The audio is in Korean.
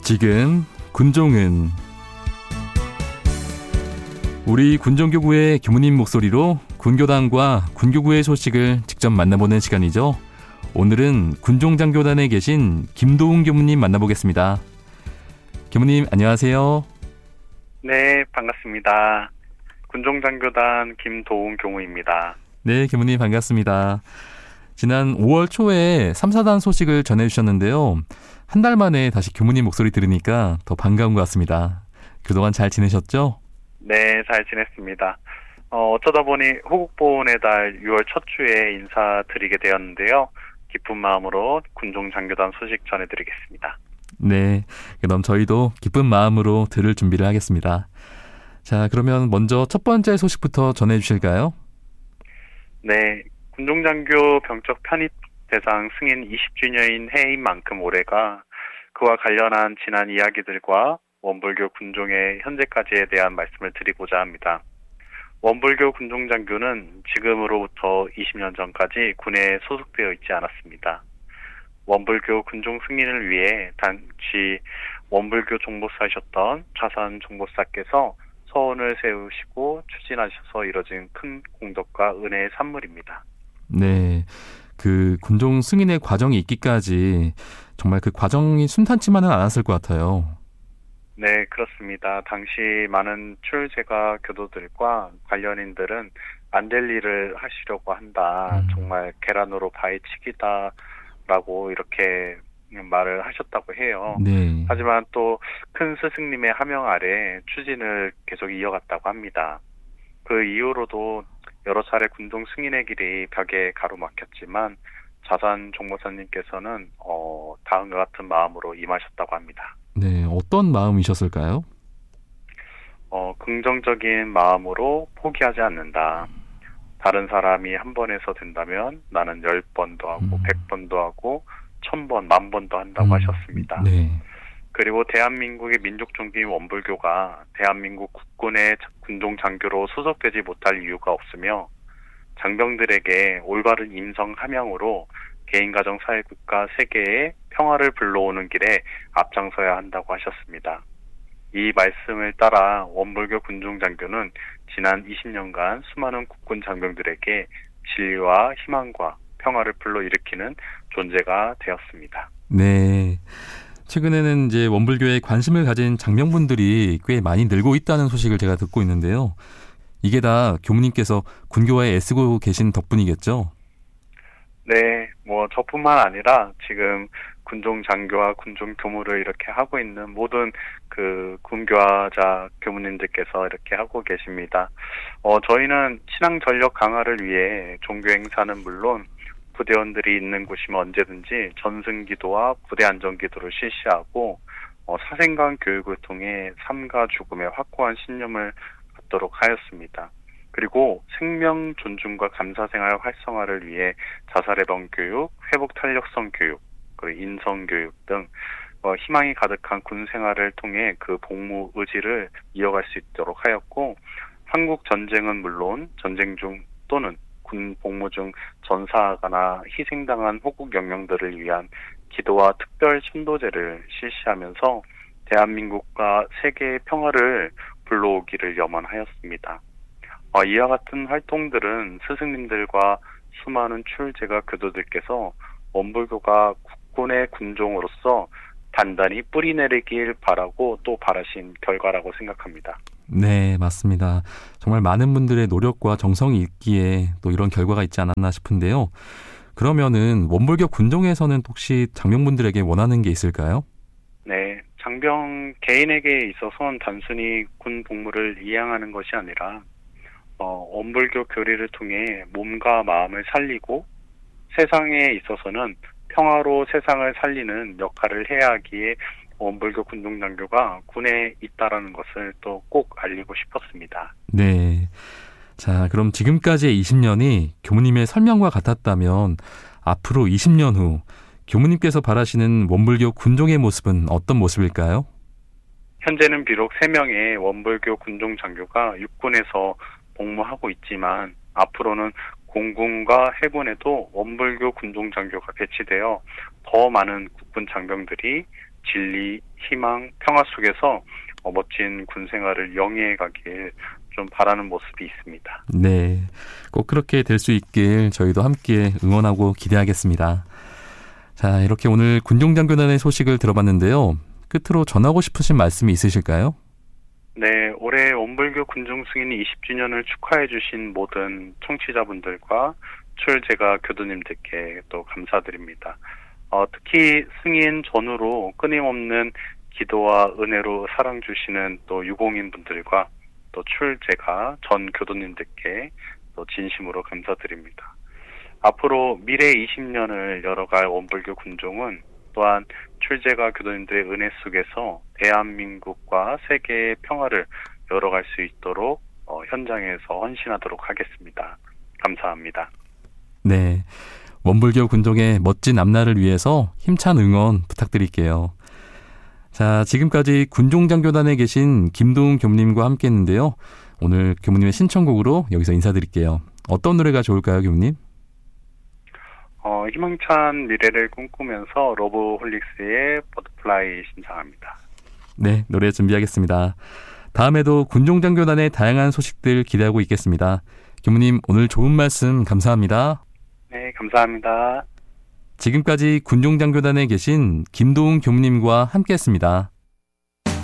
지금 군종은 우리 군종교구의 교무님 목소리로 군교단과 군교구의 소식을 직접 만나보는 시간이죠. 오늘은 군종장교단에 계신 김도훈 교무님 만나보겠습니다. 교무님 안녕하세요. 네, 반갑습니다. 군종장교단 김도훈 교무입니다. 네, 교무님 반갑습니다. 지난 5월 초에 3사단 소식을 전해주셨는데요. 한 달 만에 다시 교무님 목소리 들으니까 더 반가운 것 같습니다. 그동안 잘 지내셨죠? 네, 잘 지냈습니다. 어쩌다 보니 호국보훈의 달 6월 첫 주에 인사드리게 되었는데요. 기쁜 마음으로 군종장교단 소식 전해드리겠습니다. 네, 그럼 저희도 기쁜 마음으로 들을 준비를 하겠습니다. 자, 그러면 먼저 첫 번째 소식부터 전해주실까요? 네, 군종장교 병적 편입 대상 승인 20주년인 해인 만큼 올해가 그와 관련한 지난 이야기들과 원불교 군종의 현재까지에 대한 말씀을 드리고자 합니다. 원불교 군종장교는 지금으로부터 20년 전까지 군에 소속되어 있지 않았습니다. 원불교 군종 승인을 위해 당시 원불교 종보사이셨던 좌산 종보사께서 서원을 세우시고 추진하셔서 이뤄진 큰 공덕과 은혜의 산물입니다. 네, 그 군종 승인의 과정이 있기까지 정말 그 과정이 순탄치만은 않았을 것 같아요. 네, 그렇습니다. 당시 많은 출제가 교도들과 관련인들은 안 될 일을 하시려고 한다. 정말 계란으로 바위치기다라고 이렇게 말을 하셨다고 해요. 네. 하지만 또 큰 스승님의 하명 아래 추진을 계속 이어갔다고 합니다. 그 이후로도 여러 차례 군종 승인의 길이 벽에 가로막혔지만 자산 종보사님께서는 다음과 같은 마음으로 임하셨다고 합니다. 네, 어떤 마음이셨을까요? 긍정적인 마음으로 포기하지 않는다. 다른 사람이 한 번에서 된다면 나는 10번도 하고 100번도 하고 1000번, 10,000번도 한다고 하셨습니다. 네. 그리고 대한민국의 민족종교인 원불교가 대한민국 국군의 군종장교로 소속되지 못할 이유가 없으며 장병들에게 올바른 임성 함양으로 개인가정 사회국가 세계의 평화를 불러오는 길에 앞장서야 한다고 하셨습니다. 이 말씀을 따라 원불교 군종장교는 지난 20년간 수많은 국군 장병들에게 진리와 희망과 평화를 불러일으키는 존재가 되었습니다. 네. 최근에는 이제 원불교에 관심을 가진 장병분들이 꽤 많이 늘고 있다는 소식을 제가 듣고 있는데요. 이게 다 교무님께서 군교화에 애쓰고 계신 덕분이겠죠? 네, 저뿐만 아니라 지금 군종장교와 군종교무를 이렇게 하고 있는 모든 그 군교화자 교무님들께서 이렇게 하고 계십니다. 저희는 신앙 전력 강화를 위해 종교 행사는 물론 부대원들이 있는 곳이면 언제든지 전승기도와 부대 안전기도를 실시하고 사생관 교육을 통해 삶과 죽음에 확고한 신념을 갖도록 하였습니다. 그리고 생명 존중과 감사생활 활성화를 위해 자살예방 교육, 회복 탄력성 교육, 그리고 인성 교육 등 희망이 가득한 군 생활을 통해 그 복무 의지를 이어갈 수 있도록 하였고, 한국 전쟁은 물론 전쟁 중 또는 군 복무 중 전사하거나 희생당한 호국 영령들을 위한 기도와 특별 천도제를 실시하면서 대한민국과 세계의 평화를 불러오기를 염원하였습니다. 이와 같은 활동들은 스승님들과 수많은 출제가 교도들께서 원불교가 국군의 군종으로서 단단히 뿌리내리길 바라고 또 바라신 결과라고 생각합니다. 네, 맞습니다. 정말 많은 분들의 노력과 정성이 있기에 또 이런 결과가 있지 않았나 싶은데요. 그러면은 원불교 군종에서는 혹시 장병분들에게 원하는 게 있을까요? 네, 장병 개인에게 있어서는 단순히 군 복무를 이행하는 것이 아니라 원불교 교리를 통해 몸과 마음을 살리고 세상에 있어서는 평화로 세상을 살리는 역할을 해야 하기에 원불교 군종장교가 군에 있다라는 것을 또 꼭 알리고 싶었습니다. 네. 자, 그럼 지금까지의 20년이 교무님의 설명과 같았다면 앞으로 20년 후 교무님께서 바라시는 원불교 군종의 모습은 어떤 모습일까요? 현재는 비록 3명의 원불교 군종장교가 육군에서 복무하고 있지만 앞으로는 공군과 해군에도 원불교 군종장교가 배치되어 더 많은 국군 장병들이 진리, 희망, 평화 속에서 멋진 군 생활을 영위해 가길 좀 바라는 모습이 있습니다. 네, 꼭 그렇게 될 수 있길 저희도 함께 응원하고 기대하겠습니다. 자, 이렇게 오늘 군종장교단의 소식을 들어봤는데요. 끝으로 전하고 싶으신 말씀이 있으실까요? 네, 올해 원불교 군중 승인 20주년을 축하해 주신 모든 청취자분들과 출제가 교도님들께 또 감사드립니다. 특히 승인 전후로 끊임없는 기도와 은혜로 사랑 주시는 또 유공인분들과 또 출제가 전 교도님들께 또 진심으로 감사드립니다. 앞으로 미래 20년을 열어갈 원불교 군종은 또한 출제가 교도님들의 은혜 속에서 대한민국과 세계의 평화를 열어갈 수 있도록 현장에서 헌신하도록 하겠습니다. 감사합니다. 네, 원불교 군종의 멋진 앞날을 위해서 힘찬 응원 부탁드릴게요. 자, 지금까지 군종장교단에 계신 김도훈 교무님과 함께 했는데요. 오늘 교무님의 신청곡으로 여기서 인사드릴게요. 어떤 노래가 좋을까요, 교무님? 희망찬 미래를 꿈꾸면서 러브홀릭스의 버터플라이 신청합니다. 네, 노래 준비하겠습니다. 다음에도 군종장교단의 다양한 소식들 기대하고 있겠습니다. 교무님, 오늘 좋은 말씀 감사합니다. 네, 감사합니다. 지금까지 군종장교단에 계신 김도훈 교무님과 함께했습니다.